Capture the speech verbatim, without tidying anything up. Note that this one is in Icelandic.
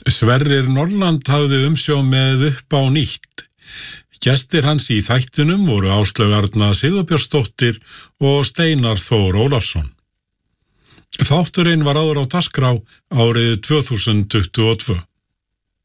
Sverrir Norland hafði umsjón með Upp á nýtt. Gestir hans í þættinum voru Áslaug Arna Sigurbjörnsdóttir og Steinar Þór Ólafsson. Þátturinn var áður á dagskrá árið tvö þúsund tuttugu og tvö.